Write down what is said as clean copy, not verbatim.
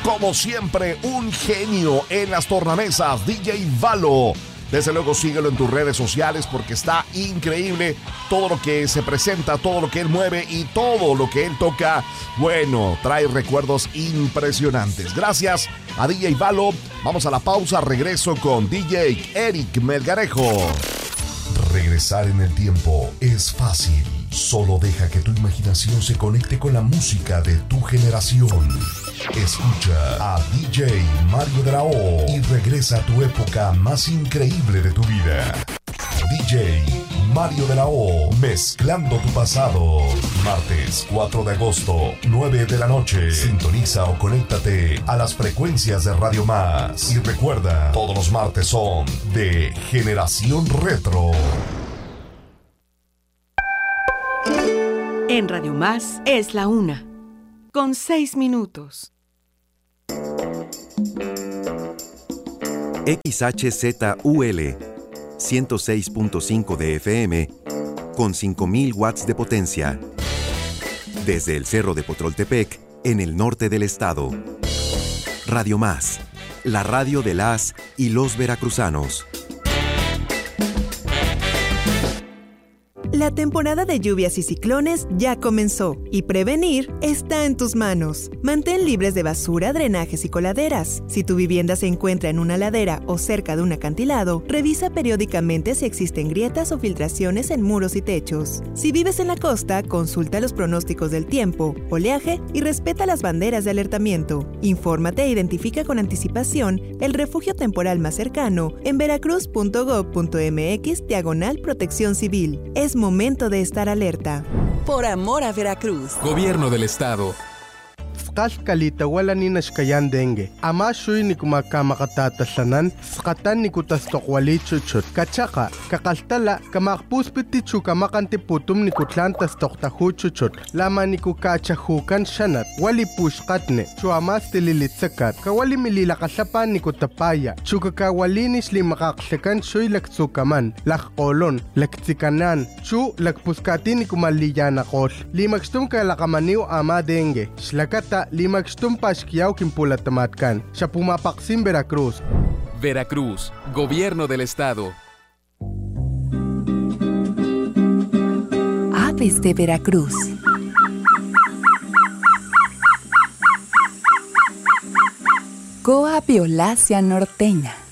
como siempre, un genio en las tornamesas, DJ Valo. Desde luego síguelo en tus redes sociales porque está increíble todo lo que se presenta, todo lo que él mueve y todo lo que él toca. Bueno, trae recuerdos impresionantes. Gracias a DJ Valo. Vamos a la pausa, regreso con DJ Eric Melgarejo. Regresar en el tiempo es fácil. Solo deja que tu imaginación se conecte con la música de tu generación. Escucha a DJ Mario de la O y regresa a tu época más increíble de tu vida. DJ Mario de la O, mezclando tu pasado. Martes 4 de agosto, 9 de la noche. Sintoniza o conéctate a las frecuencias de Radio Más. Y recuerda, todos los martes son de Generación Retro. En Radio Más es la 1, con 6 minutos. XHZUL 106.5 de FM con 5.000 watts de potencia. Desde el Cerro de Potroltepec, en el norte del estado. Radio Más, la radio de las y los veracruzanos. La temporada de lluvias y ciclones ya comenzó y prevenir está en tus manos. Mantén libres de basura, drenajes y coladeras. Si tu vivienda se encuentra en una ladera o cerca de un acantilado, revisa periódicamente si existen grietas o filtraciones en muros y techos. Si vives en la costa, consulta los pronósticos del tiempo, oleaje y respeta las banderas de alertamiento. Infórmate e identifica con anticipación el refugio temporal más cercano en veracruz.gov.mx/protección civil. Es momento de estar alerta. Por amor a Veracruz. Gobierno del Estado. Kalita wala ni nashkayan dengue. Ama shuy ni kumakamatatatasanan, skatan ni kutastokwali chuchut. Kachaka, kakaltala, kamakpuspiti chukamakanti putum ni kutlantas toktahu chuchut. Lama ni kukachahukan shanat, wali pushkatne, chuamas tililitsakat, kawali mililakasapan ni kutapaya, chukakawalinis limakaksekan shuy laktsukaman, lakkolon, laktsikanan, chu lakpuskati ni kumaliyanakol. Limakstum kalakamaniw ama dengue, shlakata limakstum pashkiyaw kimpulatamatkan. Siya pumapaksim Veracruz. Veracruz, Gobierno del Estado. Aves de Veracruz. Coa violácea norteña.